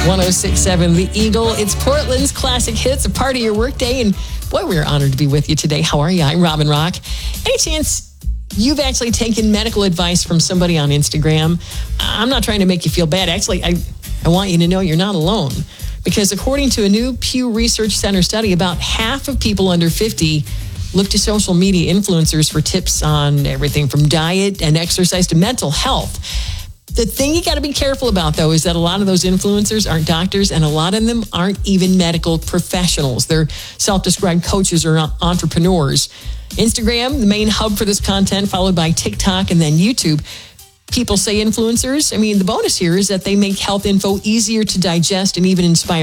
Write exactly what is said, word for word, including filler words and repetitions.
one oh six point seven The Eagle. It's Portland's classic hits, a part of your workday. And boy, we're honored to be with you today. How are you? I'm Robin Rock. Any chance you've actually taken medical advice from somebody on Instagram? I'm not trying to make you feel bad. Actually, I, I want you to know you're not alone. Because according to a new Pew Research Center study, about half of people under fifty look to social media influencers for tips on everything from diet and exercise to mental health. The thing you got to be careful about, though, is that a lot of those influencers aren't doctors, and a lot of them aren't even medical professionals. They're self-described coaches or entrepreneurs. Instagram, the main hub for this content, followed by TikTok and then YouTube. People say influencers. I mean, the bonus here is that they make health info easier to digest and even inspire